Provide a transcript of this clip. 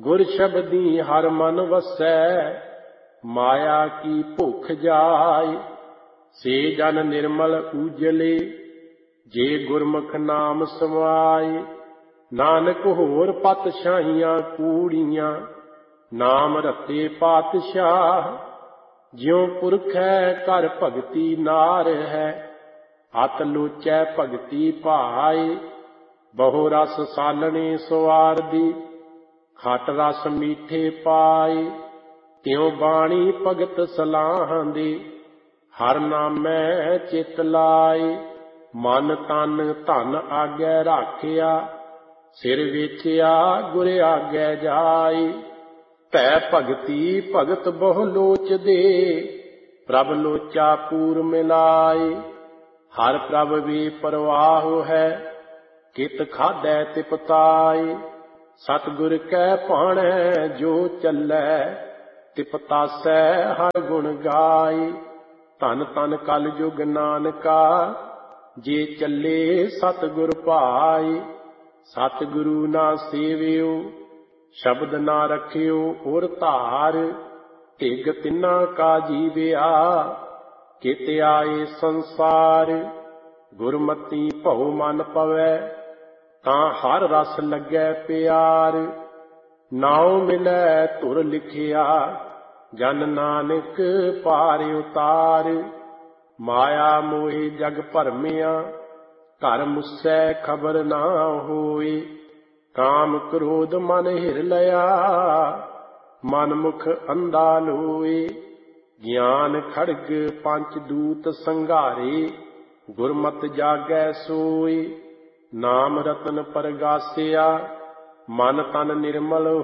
गुर शब्दी हर मन वसै, माया की भुख जाय। से जन निर्मल उजले, जे गुरमुख नाम समाय। नानक होर पातशाहियां कूड़ियां, नाम रते पातशाह। ज्यों पुरख है कर भगति नार है, अत लोचै भगति भाए। बहु रस सालने सवार दी, खट रस मीठे पाए। त्यों बाणी भगत सलाहां दे, हर नामै चित लाए। मन तन धन आगे राखिया, सिर वेचिया गुर आगे जाए। भै भगति भगत बहु लोच दे, प्रभ लोचा पूर मिलाए। हर प्रभ वे परवाह है, कित खादै तिपताए। सतगुर कै भाणै जो चलै, तिपतासै हर गुण गाए। धन धन कल जुग नानका, जे चले सतगुर भाए। सतगुरु ना सेवियो, शब्द ना रखियो और धार। ढिग तिन्ना का जीविया, कित आए संसार। गुरमति भउ मन पवै, तां हर रस लगै प्यार। नाउ मिलै धुर लिखिया, जन नानक पार उतार। माया मोहि जग भरमिया, घर मुसै खबर ना होए। काम क्रोध मन हिर लया, मन मुख अंधा लोए। ज्ञान खड़ग पंच दूत संघारे, गुरमत जागै सोए। नाम रतन परगासिया, मन तन निर्मल